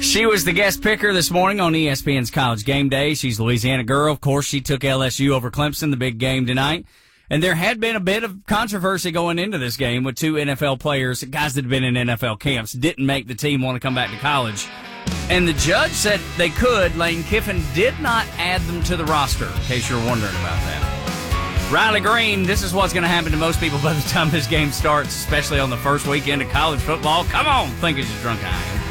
She was the guest picker this morning on ESPN's College Game Day. She's a Louisiana girl. Of course, she took LSU over Clemson, the big game tonight. And there had been a bit of controversy going into this game with two NFL players, guys that had been in NFL camps, didn't make the team, want to come back to college. And the judge said they could. Lane Kiffin did not add them to the roster, in case you're wondering about that. Riley Green, this is what's going to happen to most people by the time this game starts, especially on the first weekend of college football. Come on, think as you're drunk I am.